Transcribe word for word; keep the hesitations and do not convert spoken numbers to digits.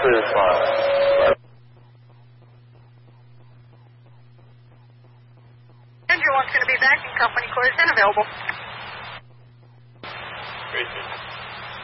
clear spot. Andrew one's going to be back in company. Clear's been available. Great.